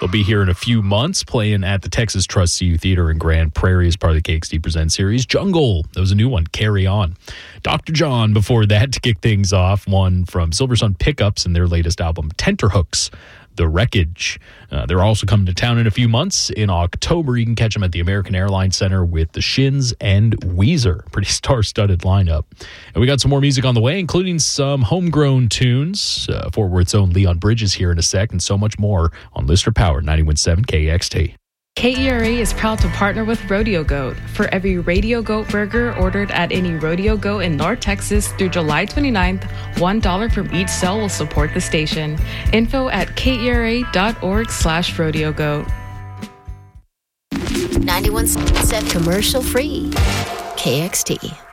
They'll be here in a few months playing at the Texas Trust CU Theater in Grand Prairie as part of the KXT Presents series. Jungle, that was a new one, Carry On. Dr. John before that to kick things off, one from Silver Sun Pickups and their latest album, Tenterhooks, The Wreckage. They're also coming to town in a few months. In October, you can catch them at the American Airlines Center with the Shins and Weezer. Pretty star-studded lineup. And we got some more music on the way, including some homegrown tunes. Fort Worth's own Leon Bridges here in a sec, and so much more on Lister Power 91.7 KXT. KERA is proud to partner with Rodeo Goat. For every Rodeo Goat burger ordered at any Rodeo Goat in North Texas through July 29th, $1 from each sale will support the station. Info at kera.org/rodeogoat. 91.7 commercial free. KXT.